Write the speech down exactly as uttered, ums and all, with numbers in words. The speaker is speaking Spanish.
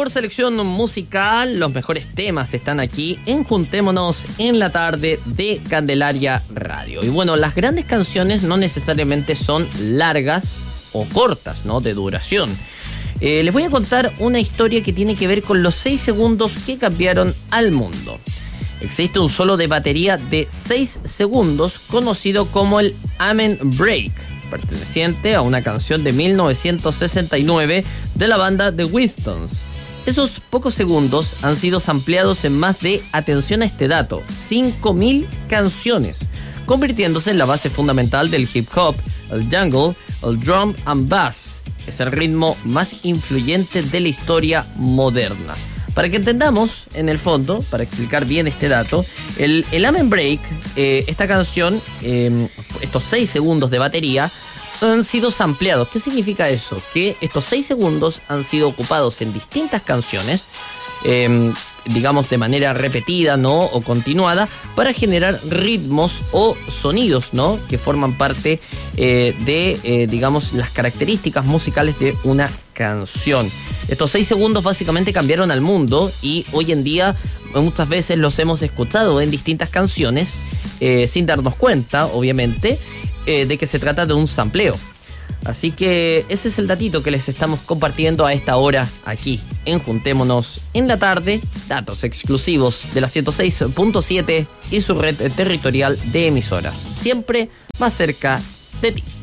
mejor selección musical, los mejores temas están aquí en Juntémonos en la Tarde de Candelaria Radio. Y bueno, las grandes canciones no necesariamente son largas o cortas, ¿no? De duración. Eh, les voy a contar una historia que tiene que ver con los seis segundos que cambiaron al mundo. Existe un solo de batería de seis segundos conocido como el Amen Break, perteneciente a una canción de mil novecientos sesenta y nueve de la banda The Winstons. Esos pocos segundos han sido sampleados en más de, atención a este dato, cinco mil canciones, convirtiéndose en la base fundamental del hip hop, el jungle, el drum and bass. Es el ritmo más influyente de la historia moderna. Para que entendamos, en el fondo, para explicar bien este dato, el, el Amen Break, eh, esta canción, eh, estos seis segundos de batería, han sido sampleados. ¿Qué significa eso? Que estos seis segundos han sido ocupados en distintas canciones, eh, digamos de manera repetida, ¿no? O continuada, para generar ritmos o sonidos, ¿no? Que forman parte eh, de, eh, digamos, las características musicales de una canción. Estos seis segundos básicamente cambiaron al mundo y hoy en día muchas veces los hemos escuchado en distintas canciones eh, sin darnos cuenta, obviamente, eh, de que se trata de un sampleo. Así que ese es el datito que les estamos compartiendo a esta hora aquí en Juntémonos en la Tarde. Datos exclusivos de la ciento seis punto siete y su red territorial de emisoras. Siempre más cerca de ti.